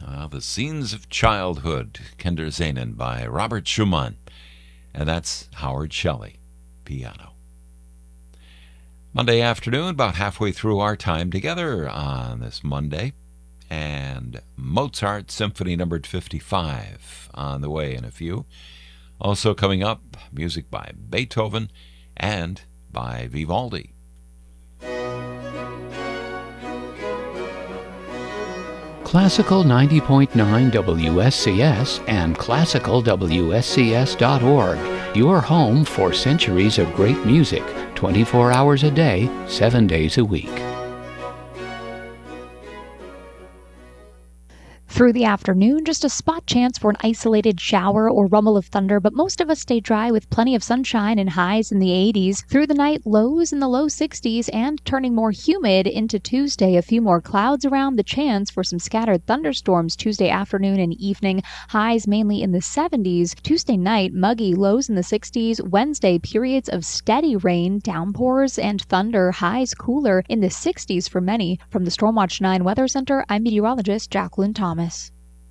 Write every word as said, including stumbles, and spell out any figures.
Uh, the Scenes of Childhood, Kinderscenen by Robert Schumann. And that's Howard Shelley, piano. Monday afternoon, about halfway through our time together on this Monday. And Mozart Symphony number fifty-five on the way in a few. Also coming up, music by Beethoven and by Vivaldi. Classical ninety point nine W S C S and classical W S C S dot org. Your home for centuries of great music, twenty-four hours a day, seven days a week. Through the afternoon, just a spot chance for an isolated shower or rumble of thunder, but most of us stay dry with plenty of sunshine and highs in the eighties. Through the night, lows in the low sixties and turning more humid into Tuesday. A few more clouds around, the chance for some scattered thunderstorms Tuesday afternoon and evening. Highs mainly in the seventies. Tuesday night, muggy, lows in the sixties. Wednesday, periods of steady rain, downpours, and thunder. Highs cooler in the sixties for many. From the Stormwatch nine Weather Center, I'm meteorologist Jacqueline Thomas.